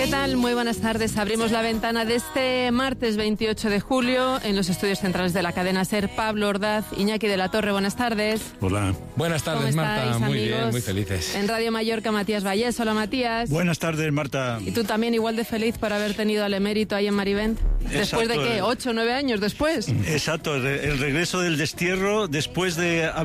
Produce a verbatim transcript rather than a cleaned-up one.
¿Qué tal? Muy buenas tardes. Abrimos la ventana de este martes veintiocho de julio en los estudios centrales de la cadena SER. Pablo Ordaz, Iñaki de la Torre, buenas tardes. Hola. Buenas tardes, Marta. Estáis, muy amigos? bien, muy felices. En Radio Mallorca, Matías Vallés. Hola, Matías. Buenas tardes, Marta. Y tú también igual de feliz por haber tenido al emérito ahí en Marivent. ¿Después de qué? ¿Ocho, nueve años después? Exacto, el regreso del destierro después de